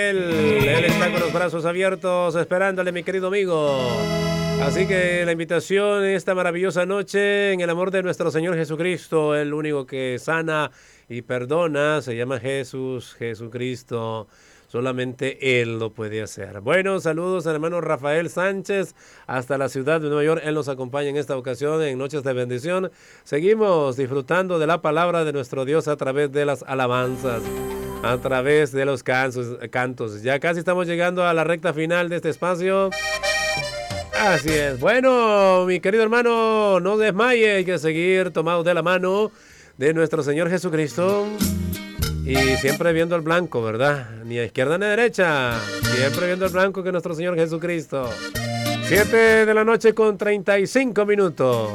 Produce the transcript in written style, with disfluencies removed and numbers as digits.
Él está con los brazos abiertos esperándole, mi querido amigo. Así que la invitación esta maravillosa noche en el amor de nuestro Señor Jesucristo, el único que sana y perdona, se llama Jesucristo. Solamente Él lo puede hacer. Bueno, saludos al hermano Rafael Sánchez hasta la ciudad de Nueva York. Él nos acompaña en esta ocasión en Noches de Bendición. Seguimos disfrutando de la palabra de nuestro Dios a través de las alabanzas, a través de los cantos. Ya casi estamos llegando a la recta final de este espacio. Así es. Bueno, mi querido hermano, no desmaye. Hay que seguir tomados de la mano de nuestro Señor Jesucristo. Y siempre viendo el blanco, ¿verdad? Ni a izquierda ni a derecha. Siempre viendo el blanco que nuestro Señor Jesucristo. 7 de la noche con 35 minutos.